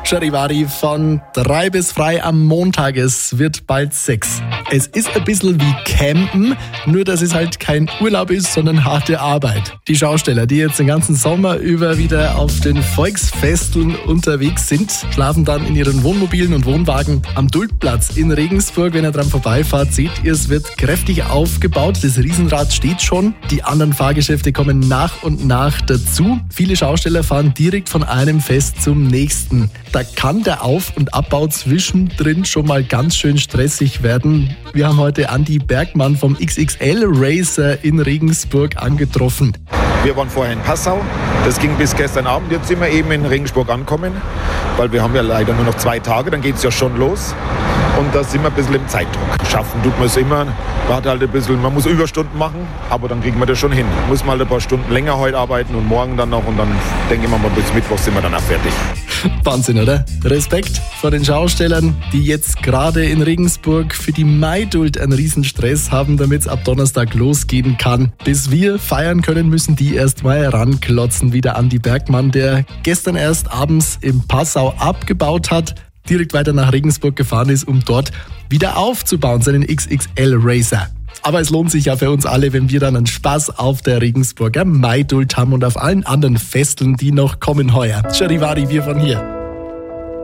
Charivari von 3 bis frei am Montag. Es wird bald 6. Es ist ein bisschen wie Campen, nur dass es halt kein Urlaub ist, sondern harte Arbeit. Die Schausteller, die jetzt den ganzen Sommer über wieder auf den Volksfesteln unterwegs sind, schlafen dann in ihren Wohnmobilen und Wohnwagen am Duldplatz in Regensburg. Wenn ihr dran vorbeifahrt, seht ihr, es wird kräftig aufgebaut. Das Riesenrad steht schon. Die anderen Fahrgeschäfte kommen nach und nach dazu. Viele Schausteller fahren direkt von einem Fest zum nächsten. Da kann der Auf- und Abbau zwischendrin schon mal ganz schön stressig werden. Wir haben heute Andi Bergmann vom XXL Racer in Regensburg angetroffen. Wir waren vorher in Passau, das ging bis gestern Abend. Jetzt sind wir eben in Regensburg angekommen, weil wir haben ja leider nur noch 2 Tage, dann geht es ja schon los. Und da sind wir ein bisschen im Zeitdruck. Schaffen tut man es immer. Man hat halt ein bisschen, man muss Überstunden machen, aber dann kriegen wir das schon hin. Muss mal ein paar Stunden länger heute arbeiten und morgen dann noch und dann denke ich mal bis Mittwoch sind wir dann auch fertig. Wahnsinn, oder? Respekt vor den Schaustellern, die jetzt gerade in Regensburg für die Maiduld einen Riesenstress haben, damit es ab Donnerstag losgehen kann. Bis wir feiern können, müssen die erst mal ranklotzen, wie der Andi Bergmann, der gestern erst abends in Passau abgebaut hat, direkt weiter nach Regensburg gefahren ist, um dort wieder aufzubauen, seinen XXL Racer. Aber es lohnt sich ja für uns alle, wenn wir dann einen Spaß auf der Regensburger Maiduld haben und auf allen anderen Festeln, die noch kommen heuer. Charivari, wir von hier.